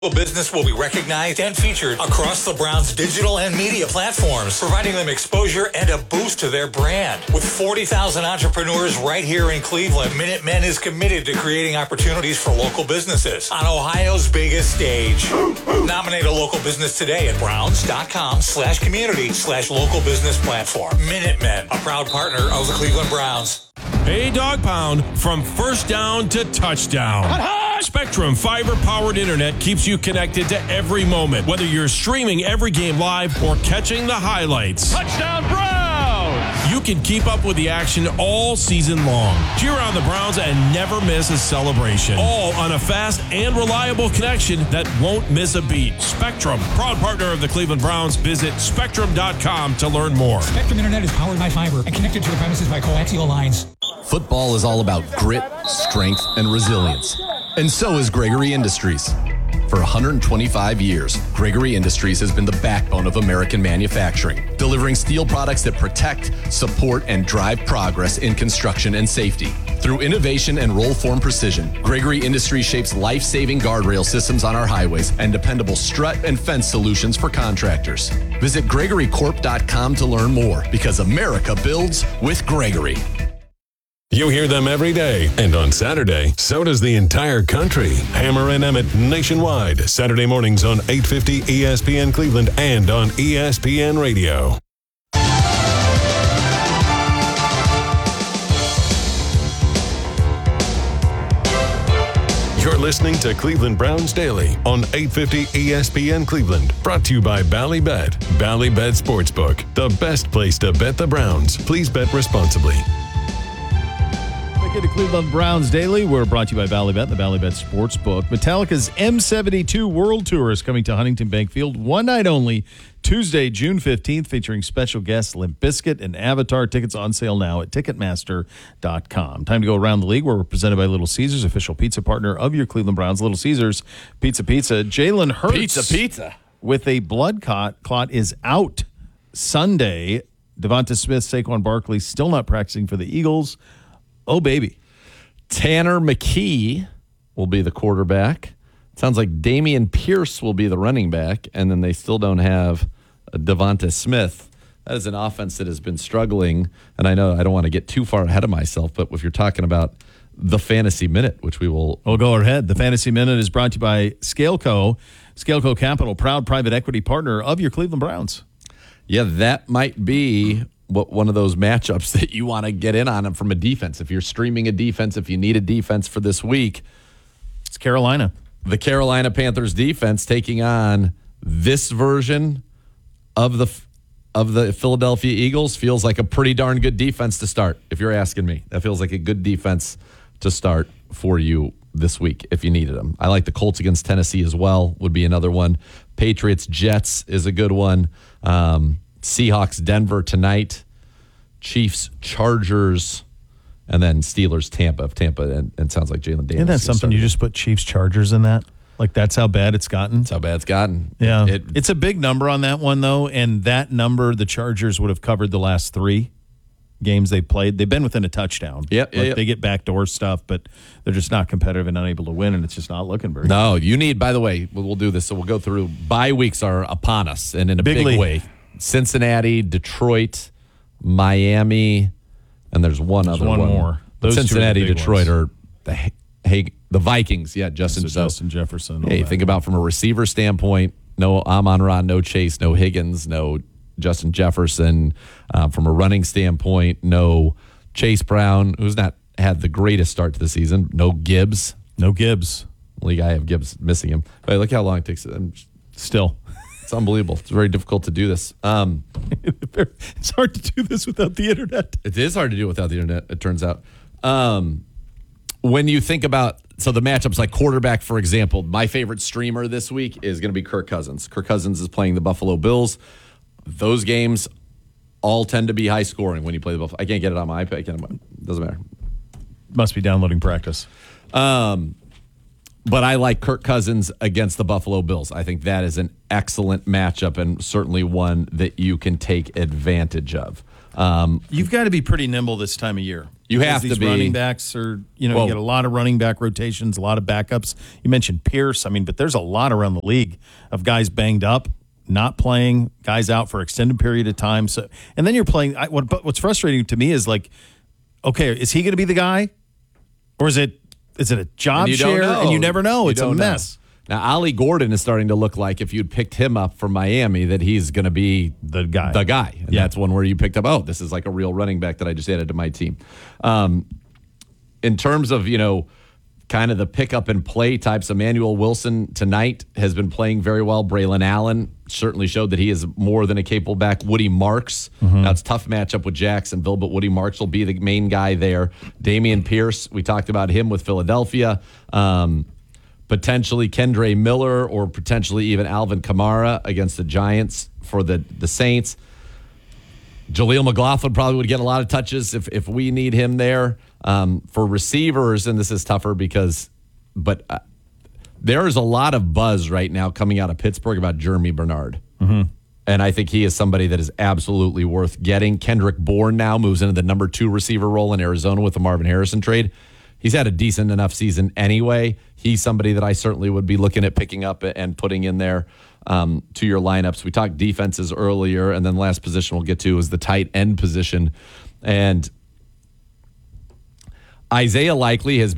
Business will be recognized and featured across the Browns' digital and media platforms, providing them exposure and a boost to their brand. With 40,000 entrepreneurs right here in Cleveland, Minutemen is committed to creating opportunities for local businesses on Ohio's biggest stage. Nominate a local business today at browns.com/community/local business platform. Minutemen, a proud partner of the Cleveland Browns. Hey, Dog Pound, from first down to touchdown. Spectrum fiber-powered internet keeps you connected to every moment, whether you're streaming every game live or catching the highlights. Touchdown Browns! You can keep up with the action all season long. Cheer on the Browns and never miss a celebration. All on a fast and reliable connection that won't miss a beat. Spectrum, proud partner of the Cleveland Browns. Visit Spectrum.com to learn more. Spectrum Internet is powered by fiber and connected to the premises by coaxial lines. Football is all about grit, strength, and resilience. And so is Gregory Industries. For 125 years, Gregory Industries has been the backbone of American manufacturing, delivering steel products that protect, support, and drive progress in construction and safety. Through innovation and roll-form precision, Gregory Industries shapes life-saving guardrail systems on our highways and dependable strut and fence solutions for contractors. Visit GregoryCorp.com to learn more, because America builds with Gregory. You hear them every day, and on Saturday, so does the entire country. Hammer and Emmett nationwide, Saturday mornings on 850 ESPN Cleveland and on ESPN Radio. You're listening to Cleveland Browns Daily on 850 ESPN Cleveland. Brought to you by Ballybet. Ballybet Sportsbook, the best place to bet the Browns. Please bet responsibly. Welcome to Cleveland Browns Daily. We're brought to you by Ballybet, the Ballybet Sportsbook. Metallica's M72 World Tour is coming to Huntington Bank Field one night only, Tuesday, June 15th, featuring special guests Limp Bizkit and Avatar. Tickets on sale now at Ticketmaster.com. Time to go around the league, where we're presented by Little Caesars, official pizza partner of your Cleveland Browns. Little Caesars, pizza. Jalen Hurts. Pizza. With a blood clot is out Sunday. Devonta Smith, Saquon Barkley still not practicing for the Eagles. Oh, baby. Tanner McKee will be the quarterback. Sounds like Damian Pierce will be the running back, and then they still don't have Devonta Smith. That is an offense that has been struggling, and I know I don't want to get too far ahead of myself, but if you're talking about the Fantasy Minute, which we will... We'll go ahead. The Fantasy Minute is brought to you by Scaleco. Scaleco Capital, proud private equity partner of your Cleveland Browns. Yeah, that might be... one of those matchups that you want to get in on them from a defense. If you're streaming a defense, if you need a defense for this week, it's Carolina. The Carolina Panthers defense taking on this version of the Philadelphia Eagles feels like a pretty darn good defense to start, if you're asking me. That feels like a good defense to start for you this week if you needed them. I like the Colts against Tennessee as well, would be another one. Patriots Jets is a good one. Seahawks, Denver tonight, Chiefs, Chargers, and then Steelers, Tampa. And sounds like Jalen Daniels. Isn't that something you just put Chiefs, Chargers in that? Like that's how bad it's gotten? That's how bad it's gotten. Yeah. It's a big number on that one, though, and that number, the Chargers would have covered the last 3 games they played. They've been within a touchdown. They get backdoor stuff, but they're just not competitive and unable to win, and it's just not looking very good. No, you need, by the way, we'll do this, so we'll go through. Bye weeks are upon us, and in a big way. Cincinnati, Detroit, Miami, and there's one more. Those Cincinnati, Detroit are the Vikings. Yeah, Justin Jefferson. Hey, think about from a receiver standpoint, no Amon-Ra, no Chase, no Higgins, no Justin Jefferson. From a running standpoint, no Chase Brown, who's not had the greatest start to the season. No Gibbs. League, I have Gibbs missing him. But look how long it takes. Still. It's unbelievable. It's very difficult to do this. It's hard to do this without the internet. It is hard to do without the internet, it turns out. When you think about, so the matchups like quarterback, for example, my favorite streamer this week is going to be Kirk Cousins. Kirk Cousins is playing the Buffalo Bills. Those games all tend to be high scoring when you play the Buffalo. I can't get it on my iPad. It doesn't matter. Must be downloading practice. But I like Kirk Cousins against the Buffalo Bills. I think that is an excellent matchup and certainly one that you can take advantage of. You've got to be pretty nimble this time of year. You have these to be. running backs are, you Whoa. get a lot of running back rotations, a lot of backups. You mentioned Pierce. I mean, but there's a lot around the league of guys banged up, not playing, guys out for extended period of time. So, and then you're playing. What's frustrating to me is like, okay, is he going to be the guy, or is it a job share? And you never know. It's a mess. Now, Ollie Gordon is starting to look like, if you'd picked him up from Miami, that he's going to be the guy. And that's one where you picked up, this is like a real running back that I just added to my team. In terms of, kind of the pick up and play types, Emmanuel Wilson tonight has been playing very well. Braylon Allen certainly showed that he is more than a capable back. Woody Marks, now it's a tough matchup with Jacksonville, but Woody Marks will be the main guy there. Dameon Pierce, we talked about him with Philadelphia. Potentially Kendre Miller or potentially even Alvin Kamara against the Giants for the Saints. Jaleel McLaughlin probably would get a lot of touches if we need him there. For receivers, and this is tougher but there is a lot of buzz right now coming out of Pittsburgh about Jeremy Bernard. And I think he is somebody that is absolutely worth getting. Kendrick Bourne now moves into the number 2 receiver role in Arizona with the Marvin Harrison trade. He's had a decent enough season anyway. He's somebody that I certainly would be looking at picking up and putting in there to your lineups. We talked defenses earlier, and then the last position we'll get to is the tight end position. And Isaiah Likely, Trey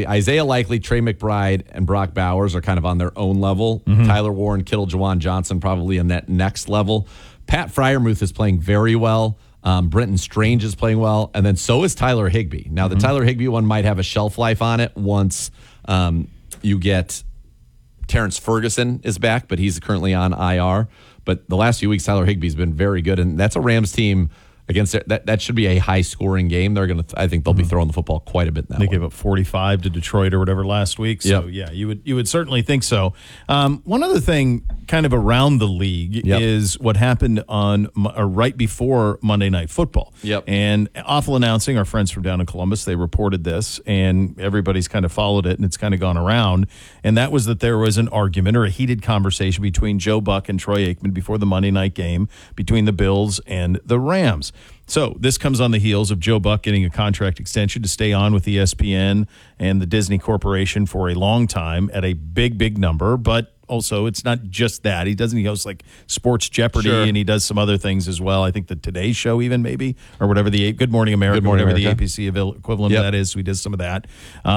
McBride, and Brock Bowers are kind of on their own level. Tyler Warren, Kittle, Juwan Johnson probably in that next level. Pat Freiermuth is playing very well. Brenton Strange is playing well, and then so is Tyler Higbee. Now, the Tyler Higbee one might have a shelf life on it once you get Terrence Ferguson is back, but he's currently on IR. But the last few weeks, Tyler Higbee's been very good, and that's a Rams team against that should be a high-scoring game. I think they'll be throwing the football quite a bit now. They gave up 45 to Detroit or whatever last week. So, yeah, you would certainly think so. One other thing kind of around the league is what happened on right before Monday Night Football. And Awful Announcing, our friends from down in Columbus, they reported this, and everybody's kind of followed it, and it's kind of gone around. And that was that there was an argument or a heated conversation between Joe Buck and Troy Aikman before the Monday night game between the Bills and the Rams. So this comes on the heels of Joe Buck getting a contract extension to stay on with ESPN and the Disney Corporation for a long time at a big, big number. But also, it's not just that. He hosts like Sports Jeopardy, and he does some other things as well. I think the Today Show even maybe, or whatever the Good Morning America, the APC equivalent of that is. So he does some of that.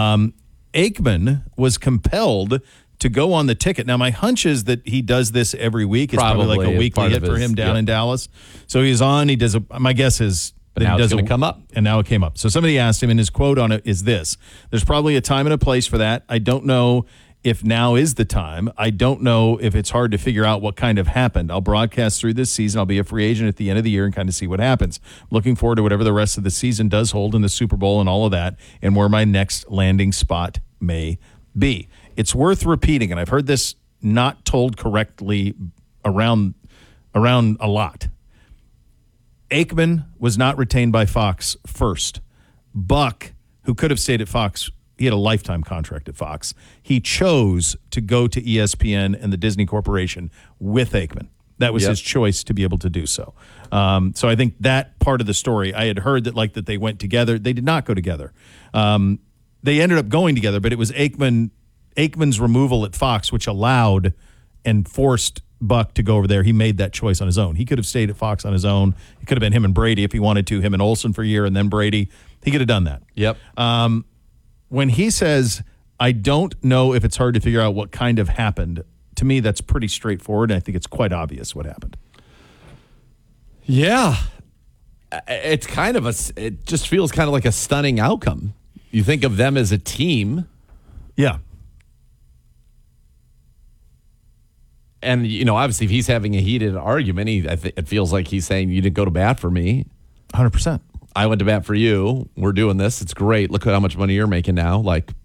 Aikman was compelled to go on the ticket. Now, my hunch is that he does this every week. It's probably like a weekly hit for him down in Dallas. So he's on. He does. My guess is that now he does it's going to come up. And now it came up. So somebody asked him, and his quote on it is this: "There's probably a time and a place for that. I don't know if now is the time. I don't know if it's hard to figure out what kind of happened. I'll broadcast through this season. I'll be a free agent at the end of the year and kind of see what happens. Looking forward to whatever the rest of the season does hold in the Super Bowl and all of that, and where my next landing spot may be." It's worth repeating, and I've heard this not told correctly around a lot. Aikman was not retained by Fox first. Buck, who could have stayed at Fox, he had a lifetime contract at Fox. He chose to go to ESPN and the Disney Corporation with Aikman. That was his choice to be able to do so. So I think that part of the story, I had heard that they went together. They did not go together. They ended up going together, but it was Aikman's removal at Fox, which allowed and forced Buck to go over there. He made that choice on his own. He could have stayed at Fox on his own. It could have been him and Brady if he wanted to, him and Olsen for a year and then Brady. He could have done that. When he says, I don't know if it's hard to figure out what kind of happened, to me, that's pretty straightforward, and I think it's quite obvious what happened. Yeah. It's kind of it just feels kind of like a stunning outcome. You think of them as a team. Yeah. And, obviously, if he's having a heated argument, it feels like he's saying, you didn't go to bat for me. 100%. I went to bat for you. We're doing this. It's great. Look at how much money you're making now.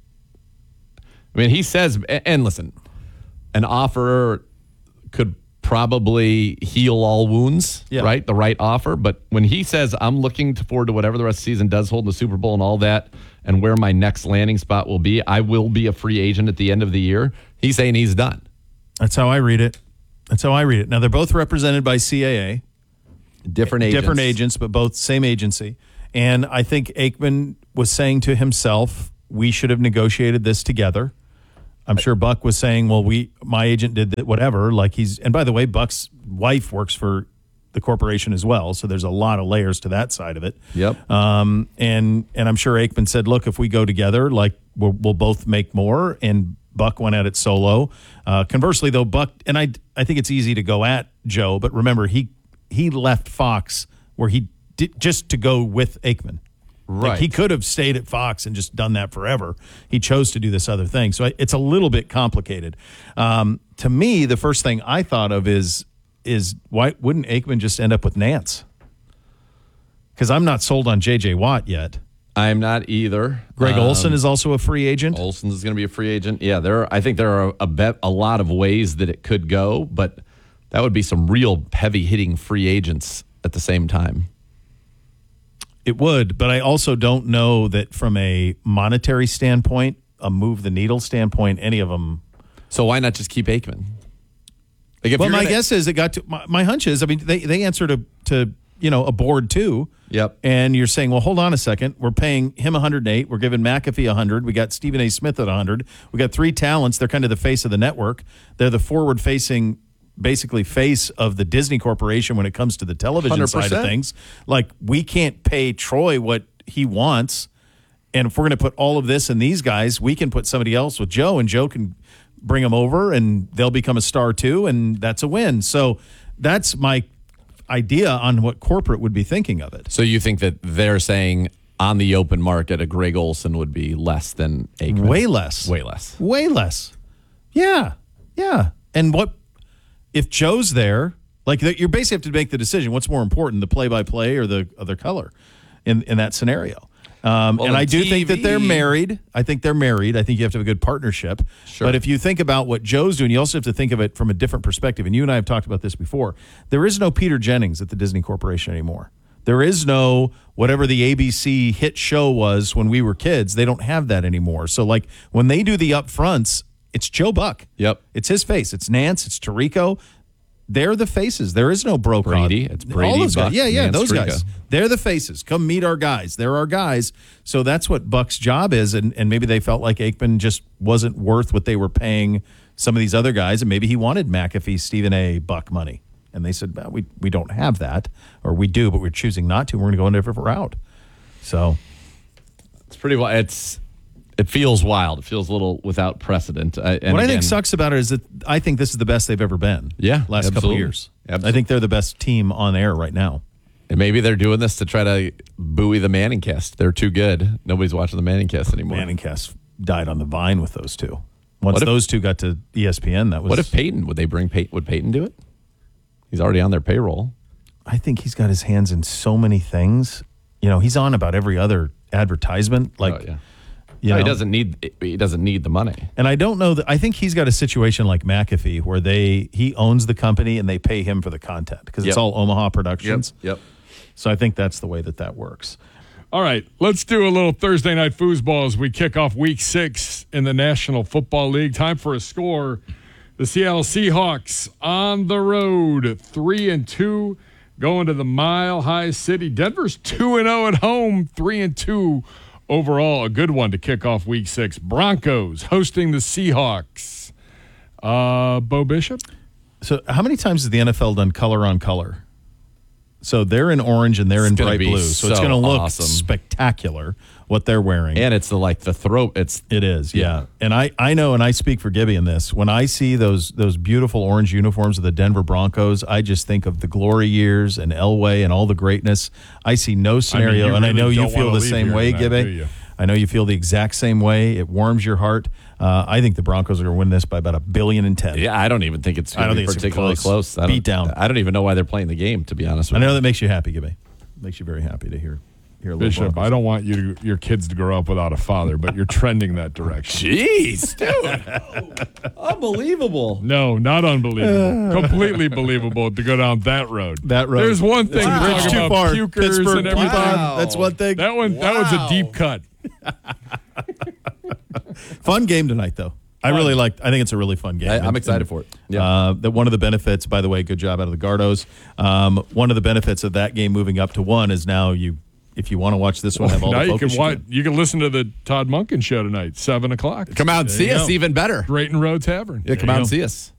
He says, and listen, an offer could probably heal all wounds, right? The right offer. But when he says, I'm looking forward to whatever the rest of the season does hold in the Super Bowl and all that, and where my next landing spot will be, I will be a free agent at the end of the year. He's saying he's done. That's how I read it. Now, they're both represented by CAA. Different agents, but both same agency. And I think Aikman was saying to himself, we should have negotiated this together. I'm sure Buck was saying, well, my agent did whatever. And by the way, Buck's wife works for the corporation as well. So there's a lot of layers to that side of it. Yep. And I'm sure Aikman said, look, if we go together, we'll both make more. And Buck went at it solo. Conversely, though, Buck, and I think it's easy to go at Joe, but remember, he left Fox where he did just to go with Aikman. Right. He could have stayed at Fox and just done that forever. He chose to do this other thing. So it's a little bit complicated. To me, the first thing I thought of is why wouldn't Aikman just end up with Nance? Because I'm not sold on J.J. Watt yet. I'm not either. Greg Olsen is also a free agent. Olsen is going to be a free agent. Yeah, I think there are a lot of ways that it could go, but that would be some real heavy-hitting free agents at the same time. It would, but I also don't know that from a monetary standpoint, a move the needle standpoint, any of them. So why not just keep Aikman? Well, my guess is it got to my hunch is. I mean, they answer to a board too. Yep. And you're saying, well, hold on a second. We're paying him 108. We're giving McAfee 100. We got Stephen A. Smith at 100. We got three talents. They're kind of the face of the network. They're the forward-facing, basically face of the Disney Corporation when it comes to the television 100%. side of things. We can't pay Troy what he wants. And if we're going to put all of this in these guys, we can put somebody else with Joe, and Joe can bring them over, and they'll become a star too, and that's a win. So that's my idea on what corporate would be thinking of it. So you think that they're saying on the open market, a Greg Olsen would be less than Aikman? Way less. Way less. Way less. Yeah. Yeah. And what if Joe's there? You basically have to make the decision. What's more important, the play-by-play or the other color in that scenario? And I do think that they're married. I think they're married. I think you have to have a good partnership. Sure. But if you think about what Joe's doing, you also have to think of it from a different perspective. And you and I have talked about this before. There is no Peter Jennings at the Disney Corporation anymore. There is no whatever the ABC hit show was when we were kids. They don't have that anymore. So when they do the upfronts, it's Joe Buck. Yep. It's his face. It's Nance. It's Tirico. They're the faces. There is no Brokaw. Brady. It's Brady, all those Buck, guys. Yeah, Nance, those Tirico. guys. They're the faces. Come meet our guys. They're our guys. So that's what Buck's job is. And maybe they felt like Aikman just wasn't worth what they were paying some of these other guys. And maybe he wanted McAfee, Stephen A., Buck money. And they said, well, we don't have that. Or we do, but we're choosing not to. We're going to go a different route. So it's pretty wild. It feels wild. It feels a little without precedent. What I think sucks about it is that I think this is the best they've ever been. Yeah, last couple of years. Absolutely. I think they're the best team on air right now. And maybe they're doing this to try to buoy the Manning cast. They're too good. Nobody's watching the Manning cast anymore. Manning cast died on the vine with those two. Once those two got to ESPN, that was. What if Peyton? Would they bring Peyton? Would Peyton do it? He's already on their payroll. I think he's got his hands in so many things. He's on about every other advertisement. He doesn't need the money. And I don't know that. I think he's got a situation like McAfee where he owns the company and they pay him for the content because it's all Omaha Productions. Yep. So I think that's the way that works. All right, let's do a little Thursday night foosball as we kick off Week 6 in the National Football League. Time for a score. The Seattle Seahawks on the road, 3-2, going to the Mile High City. Denver's 2-0 at home, 3-2 overall. A good one to kick off Week 6. Broncos hosting the Seahawks. Bo Bishop? So how many times has the NFL done color on color? So they're in orange and they're in bright blue. So it's going to look spectacular what they're wearing. And it's the throat. It is, yeah. And I know, and I speak for Gibby in this, when I see those beautiful orange uniforms of the Denver Broncos, I just think of the glory years and Elway and all the greatness. I see no scenario, and I know you feel the same way, Gibby. I know you feel the exact same way. It warms your heart. I think the Broncos are going to win this by about 1.010 billion. Yeah, I don't even think it's going to be particularly close. Beat down. I don't even know why they're playing the game, to be honest with you. I know that makes you happy, Gibby. Makes you very happy to hear a little Bishop, Broncos. I don't want your kids to grow up without a father, but you're trending that direction. Jeez, dude. Unbelievable. No, not unbelievable. Completely believable to go down that road. There's one thing to talk too about far. pukers Pittsburgh, and everything. Wow. That's one thing. That was a deep cut. Fun game tonight, though. I think it's a really fun game. I'm excited for it. Yeah. That one of the benefits, by the way, good job out of the Gardos. One of the benefits of that game moving up to 1 is now you if you want to watch this one, have all now the you focus can watch. You can listen to the Todd Monken show tonight, 7:00. Come out and see us, even better. Drayton Road Tavern. Yeah, come out and see us.